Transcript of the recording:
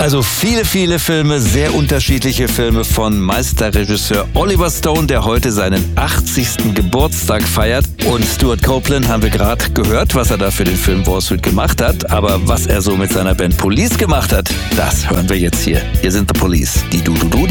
Also viele Filme, sehr unterschiedliche Filme von Meisterregisseur Oliver Stone, der heute seinen 80. Geburtstag feiert. Und Stuart Copeland haben wir gerade gehört, was er da für den Film Wall Street gemacht hat. Aber was er so mit seiner Band Police gemacht hat, das hören wir jetzt hier. Hier sind The Police, die Du-Du-Du,